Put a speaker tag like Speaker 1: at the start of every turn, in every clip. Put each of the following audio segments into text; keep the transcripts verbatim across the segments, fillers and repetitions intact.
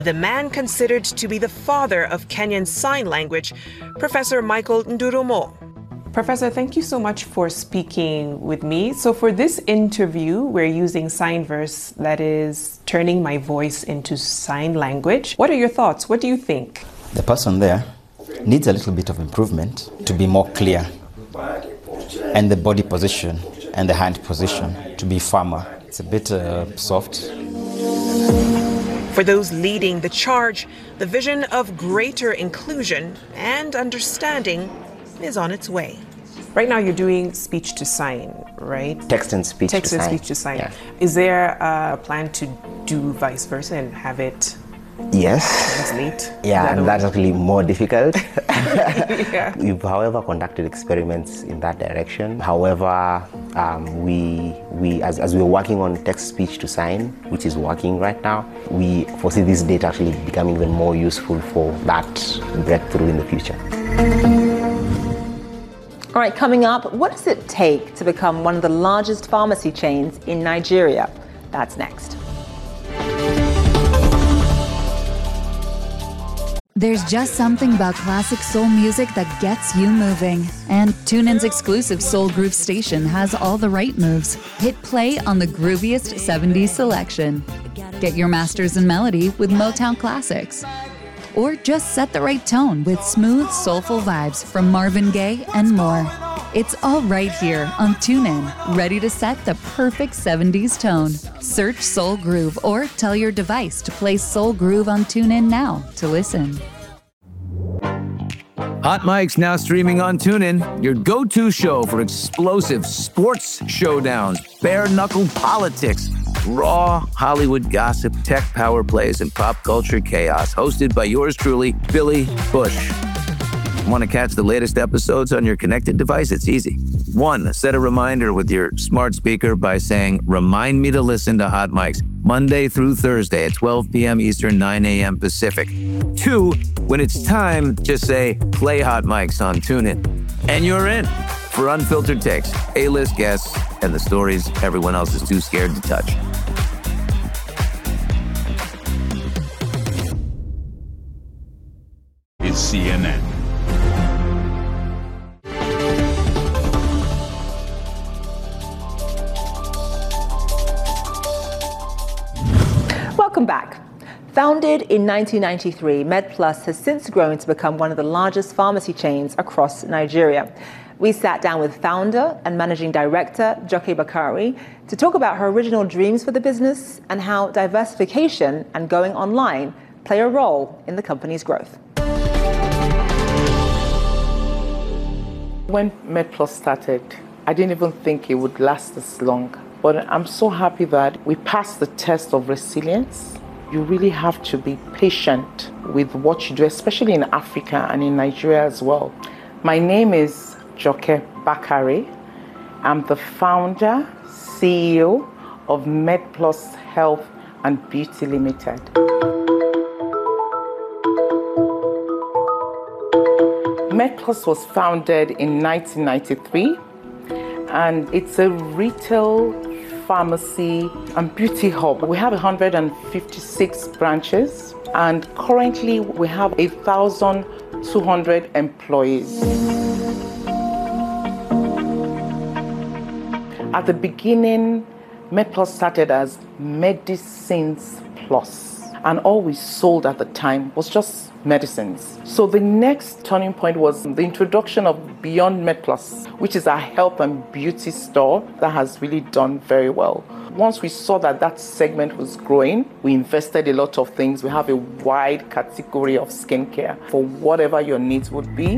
Speaker 1: The man considered to be the father of Kenyan Sign Language, Professor Michael Ndurumo. Professor, thank you so much for speaking with me. So for this interview, we're using Signverse, that is turning my voice into sign language. What are your thoughts? What do you think?
Speaker 2: The person there needs a little bit of improvement to be more clear, and the body position and the hand position to be firmer. It's a bit uh, soft.
Speaker 1: For those leading the charge, the vision of greater inclusion and understanding is on its way. Right now you're doing speech to sign, right?
Speaker 3: Text and speech
Speaker 1: Text
Speaker 3: to
Speaker 1: and
Speaker 3: sign.
Speaker 1: speech to sign.
Speaker 3: Yeah.
Speaker 1: Is there a plan to do vice versa and have it
Speaker 3: Yes.
Speaker 1: translate?
Speaker 3: Yeah, and that's actually more difficult.
Speaker 1: Yeah.
Speaker 3: We've, however, conducted experiments in that direction. However, um, we, we as, as we're working on text speech to sign, which is working right now, we foresee this data actually becoming even more useful for that breakthrough in the future.
Speaker 4: All right, coming up, what does it take to become one of the largest pharmacy chains in Nigeria? That's next.
Speaker 5: There's just something about classic soul music that gets you moving. And TuneIn's exclusive Soul Groove station has all the right moves. Hit play on the grooviest seventies selection. Get your masters in melody with Motown classics. Or just set the right tone with smooth, soulful vibes from Marvin Gaye and more. It's all right here on TuneIn, ready to set the perfect seventies tone. Search Soul Groove or tell your device to play Soul Groove on TuneIn now to listen.
Speaker 6: Hot Mic's now streaming on TuneIn, your go-to show for explosive sports showdowns, bare-knuckle politics, raw Hollywood gossip, tech power plays, and pop culture chaos, hosted by yours truly, Billy Bush. Want to catch the latest episodes on your connected device? It's easy. One, set a reminder with your smart speaker by saying, "Remind me to listen to Hot Mics Monday through Thursday at twelve p.m. Eastern, nine a.m. Pacific." Two, when it's time, just say, "Play Hot Mics on TuneIn." And you're in for unfiltered takes, A-list guests, and the stories everyone else is too scared to touch.
Speaker 7: Is C N N.
Speaker 4: Welcome back. Founded in nineteen ninety-three, MedPlus has since grown to become one of the largest pharmacy chains across Nigeria. We sat down with founder and managing director, Joke Bakari, to talk about her original dreams for the business and how diversification and going online play a role in the company's growth.
Speaker 8: When MedPlus started, I didn't even think it would last this long. But I'm so happy that we passed the test of resilience. You really have to be patient with what you do, especially in Africa and in Nigeria as well. My name is Joke Bakari. I'm the founder, C E O of MedPlus Health and Beauty Limited. MedPlus was founded in nineteen ninety-three, and it's a retail pharmacy and beauty hub. We have one hundred fifty-six branches, and currently we have one thousand two hundred employees. At the beginning, MedPlus started as Medicines Plus, and all we sold at the time was just medicines. So the next turning point was the introduction of Beyond MedPlus, which is our health and beauty store that has really done very well. Once we saw that that segment was growing, we invested a lot of things. We have a wide category of skincare for whatever your needs would be.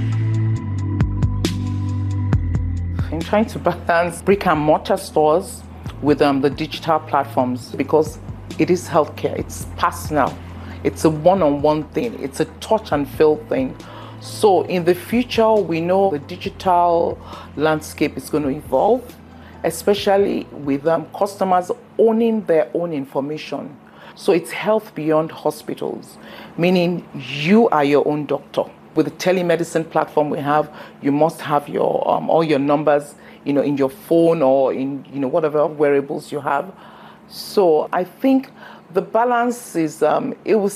Speaker 8: I'm trying to balance brick and mortar stores with um, the digital platforms, because it is healthcare, it's personal. It's a one-on-one thing. It's a touch and feel thing. So in the future, we know the digital landscape is going to evolve, especially with um, customers owning their own information. So it's health beyond hospitals, meaning you are your own doctor. With the telemedicine platform we have, you must have your um, all your numbers, you know, in your phone or in you know whatever wearables you have. So I think the balance is um, it will